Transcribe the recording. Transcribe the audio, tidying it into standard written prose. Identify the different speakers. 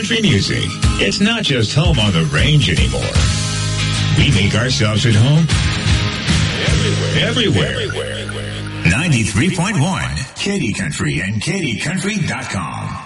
Speaker 1: country music. It's not just home on the range anymore. We make ourselves at home everywhere. 93.1 Katy Country and KatyCountry.com.